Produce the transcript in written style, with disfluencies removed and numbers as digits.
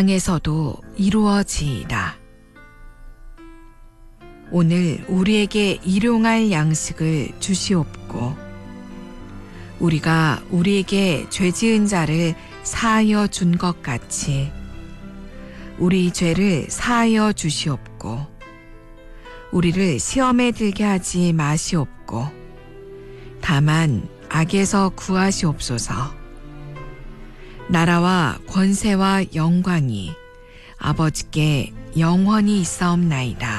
땅에서도 이루어지이다. 오늘 우리에게 일용할 양식을 주시옵고 우리가 우리에게 죄지은 자를 사하여 준 것 같이 우리 죄를 사하여 주시옵고 우리를 시험에 들게 하지 마시옵고 다만 악에서 구하시옵소서. 나라와 권세와 영광이 아버지께 영원히 있사옵나이다.